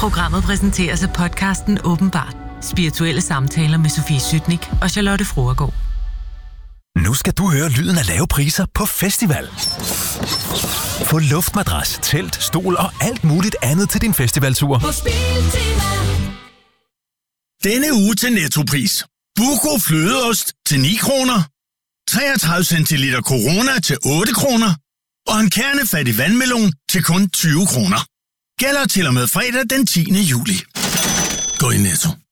Programmet præsenteres af podcasten Åbenbart. Spirituelle samtaler med Sofie Sytnik og Charlotte Fruergaard. Nu skal du høre lyden af lave priser på festival. Få luftmadras, telt, stol og alt muligt andet til din festivaltur. På Biltema. Denne uge til Nettopris. Buco flødeost til 9 kroner. 33 centiliter Corona til 8 kroner. Og en kernefattig vandmelon til kun 20 kroner. Gælder til og med fredag den 10. juli. Gå i Netto.